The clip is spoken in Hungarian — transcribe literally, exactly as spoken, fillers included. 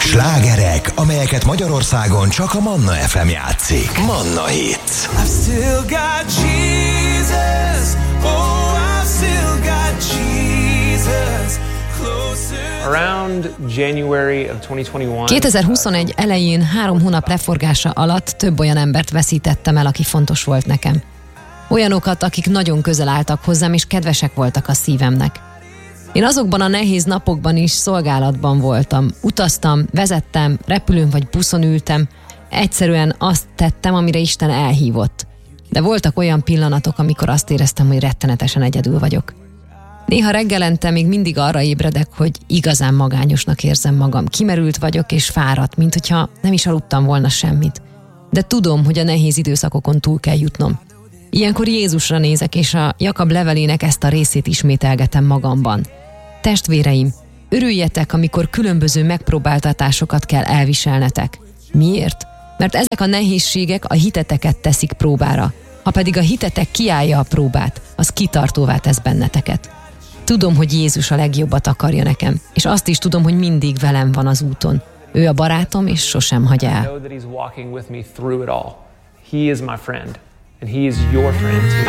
Slágerek, amelyeket Magyarországon csak a Manna ef em játszik. Manna Hits. I've still got Jesus. Oh, I've still got Jesus. Around January of twenty twenty-one. kétezer-huszonegy elején három hónap leforgása alatt több olyan embert veszítettem el, aki fontos volt nekem. Olyanokat, akik nagyon közel álltak hozzám, és kedvesek voltak a szívemnek. Én azokban a nehéz napokban is szolgálatban voltam. Utaztam, vezettem, repülőn vagy buszon ültem. Egyszerűen azt tettem, amire Isten elhívott. De voltak olyan pillanatok, amikor azt éreztem, hogy rettenetesen egyedül vagyok. Néha reggelente még mindig arra ébredek, hogy igazán magányosnak érzem magam. Kimerült vagyok és fáradt, mint hogyha nem is aludtam volna semmit. De tudom, hogy a nehéz időszakokon túl kell jutnom. Ilyenkor Jézusra nézek, és a Jakab levelének ezt a részét ismételgetem magamban. Testvéreim, örüljetek, amikor különböző megpróbáltatásokat kell elviselnetek. Miért? Mert ezek a nehézségek a hiteteket teszik próbára. Ha pedig a hitetek kiállja a próbát, az kitartóvá tesz benneteket. Tudom, hogy Jézus a legjobbat akarja nekem, és azt is tudom, hogy mindig velem van az úton. Ő a barátom, és sosem hagy el. He is my friend, and he is your friend too.